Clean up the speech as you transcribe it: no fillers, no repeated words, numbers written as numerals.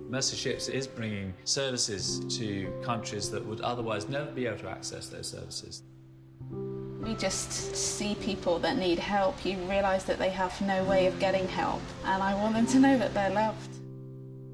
Mercy Ships is bringing services to countries that would otherwise never be able to access those services. You just see people that need help, you realise that they have no way of getting help, and I want them to know that they're loved.